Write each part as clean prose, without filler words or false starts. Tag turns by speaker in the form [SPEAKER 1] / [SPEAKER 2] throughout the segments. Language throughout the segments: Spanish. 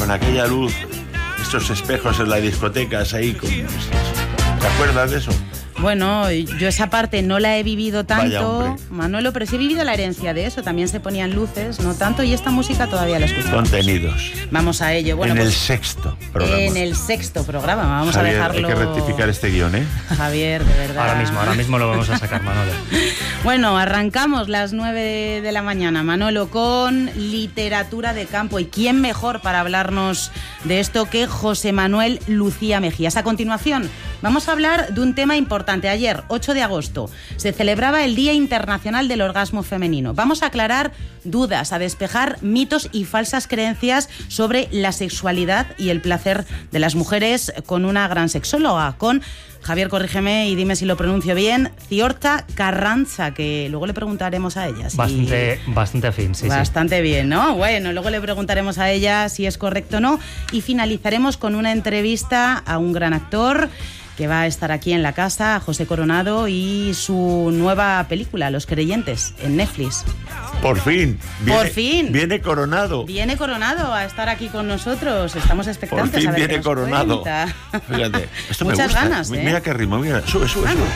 [SPEAKER 1] con aquella luz, estos espejos en las discotecas ahí. ¿Te acuerdas de eso?
[SPEAKER 2] Bueno, yo esa parte no la he vivido tanto,
[SPEAKER 1] Vaya,
[SPEAKER 2] Manolo, pero sí he vivido la herencia de eso. También se ponían luces, no tanto, y esta música todavía la escuchamos.
[SPEAKER 1] Contenidos.
[SPEAKER 2] Vamos a ello. Bueno,
[SPEAKER 1] en el
[SPEAKER 2] pues,
[SPEAKER 1] sexto programa.
[SPEAKER 2] En el sexto programa, vamos
[SPEAKER 1] Javier,
[SPEAKER 2] a dejarlo...
[SPEAKER 1] hay que rectificar este guión, ¿eh?
[SPEAKER 2] Javier, de verdad.
[SPEAKER 3] Ahora mismo lo vamos a sacar, Manolo.
[SPEAKER 2] Bueno, arrancamos las 9 de la mañana, Manolo, con literatura de campo. ¿Y quién mejor para hablarnos de esto que José Manuel Lucía Mejías? A continuación, vamos a hablar de un tema importante. Ayer, 8 de agosto, se celebraba el Día Internacional del Orgasmo Femenino. Vamos a aclarar dudas, a despejar mitos y falsas creencias sobre la sexualidad y el placer de las mujeres con una gran sexóloga, con Javier, corrígeme y dime si lo pronuncio bien, Ziortza Carranza, que luego le preguntaremos a ella.
[SPEAKER 3] Bastante afín, sí.
[SPEAKER 2] Bastante bien, ¿no? Bueno, luego le preguntaremos a ella si es correcto o no. Y finalizaremos con una entrevista a un gran actor que va a estar aquí en la casa, José Coronado, y su nueva película, Los Creyentes, en Netflix.
[SPEAKER 1] Por fin.
[SPEAKER 2] Por fin.
[SPEAKER 1] Viene Coronado.
[SPEAKER 2] Viene Coronado a estar aquí con nosotros. Estamos expectantes.
[SPEAKER 1] Por fin
[SPEAKER 2] a ver
[SPEAKER 1] viene
[SPEAKER 2] qué nos
[SPEAKER 1] Coronado.
[SPEAKER 2] cuenta.
[SPEAKER 1] Fíjate, esto
[SPEAKER 2] Muchas
[SPEAKER 1] me gusta.
[SPEAKER 2] ganas, ¿eh?
[SPEAKER 1] Mira qué ritmo, mira. Sube.
[SPEAKER 2] Vamos.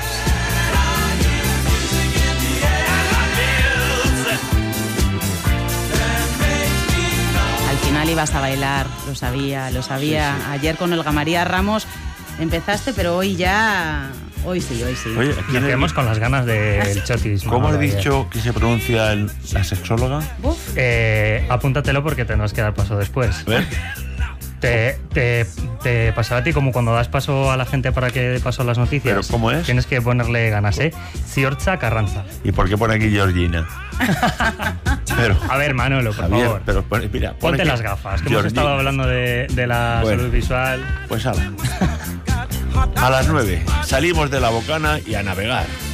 [SPEAKER 2] Al final ibas a bailar, lo sabía.
[SPEAKER 1] Sí.
[SPEAKER 2] Ayer con Olga María Ramos empezaste, pero hoy ya... Hoy sí.
[SPEAKER 1] Oye,
[SPEAKER 3] Nos quedamos con las ganas del chotis.
[SPEAKER 1] ¿Cómo
[SPEAKER 3] Manolo,
[SPEAKER 1] has dicho que se pronuncia la sexóloga?
[SPEAKER 3] Apúntatelo porque tenemos que dar paso después.
[SPEAKER 1] A ver.
[SPEAKER 3] Te pasará a ti como cuando das paso a la gente para que dé paso a las noticias.
[SPEAKER 1] ¿Pero cómo es?
[SPEAKER 3] Tienes que ponerle ganas, ¿eh? Ziortza Carranza.
[SPEAKER 1] ¿Y por qué pone aquí Georgina? Pero,
[SPEAKER 3] A ver, Manolo, por
[SPEAKER 1] Javier,
[SPEAKER 3] favor.
[SPEAKER 1] pero mira, pon
[SPEAKER 3] Ponte
[SPEAKER 1] aquí
[SPEAKER 3] las gafas, que
[SPEAKER 1] Georgina.
[SPEAKER 3] hemos estado hablando de la
[SPEAKER 1] Bueno.
[SPEAKER 3] salud visual.
[SPEAKER 1] Pues ala. A las 9 salimos de la bocana y a navegar.